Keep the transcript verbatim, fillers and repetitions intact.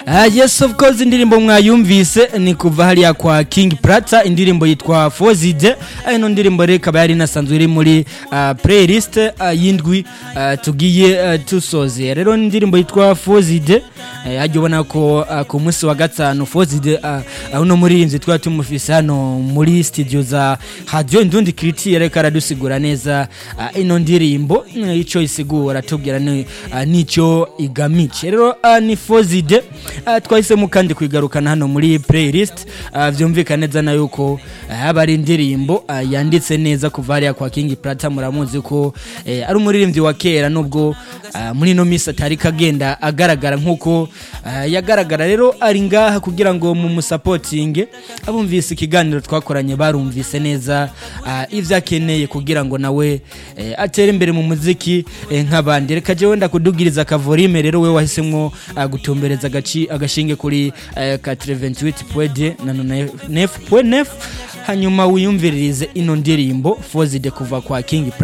Uh, yes of course indirimbo mwayumvise ni kuva hariya kwa King Prata, indirimbo yitwa Fozide. Ayino ndirimbo reka bayari nasanzwe iri muri uh, playlist uh, yindwi uh, tugiye uh, tusoze. Rero indirimbo yitwa Fozide ajye uh, ubona ko uh, ku munsi wa gatanu Fozide uh, uno muri inzi twa tumufise hano muri studio za Radio Indundi Critique reka radusigura neza uh, ino ndirimbo uh, ico isigura tubwira ni uh, nico igamice. Rero uh, ni Fozide Uh, twahisemo kandi kwigarukana hano muri playlist uh, vyumvikana neza na yuko uh, abari indirimbo uh, yanditse neza kuva hariya kwa King Prata. Muramuzi ko uh, ari umuririmbyi wa kera nubwo uh, muri no misa atari kagenda agaragara nkuko uh, yagaragara. Rero ari ngaha kugira ngo mu musupporting abumvise ikiganiro twakoranye barumvise neza uh, ivyo akeneye kugira ngo nawe uh, atere imbere mu muziki uh, nk'abandi. Reka je wenda kudugiriza kavorime. Rero we wahisemwo uh, gutumbereza gaci agashinge kuri quatre-vingt-huit point deux na neuf point neuf hanyuma wiyumviririze ino ndirimbo Fozide kuva kwa King Prata.